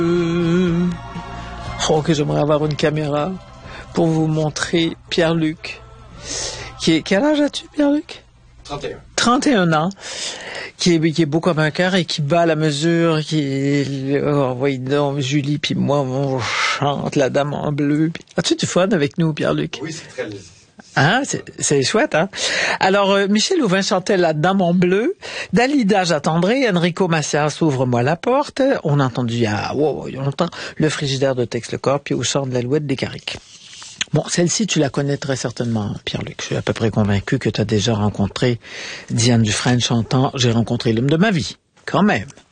Oh, que j'aimerais avoir une caméra pour vous montrer Pierre-Luc. Quel âge as-tu, Pierre-Luc? 31. 31 ans. Qui est beau comme un cœur et qui bat la mesure, oh, voyez donc, Julie puis moi, on chante La Dame en bleu. As-tu du fun avec nous, Pierre-Luc? Oui, c'est très... Hein? C'est chouette, hein? Alors, Michel Louvain chantait La Dame en bleu. Dalida j'attendrai. Enrico Macias, Ouvre-moi la porte. On a entendu il y a longtemps Le frigidaire de Tex Le Corps, puis Au chant de l'Alouette des Carriques. Bon, celle-ci, tu la connais très certainement, Pierre-Luc. Je suis à peu près convaincu que tu as déjà rencontré Diane Dufresne chantant « J'ai rencontré l'homme de ma vie ». Quand même.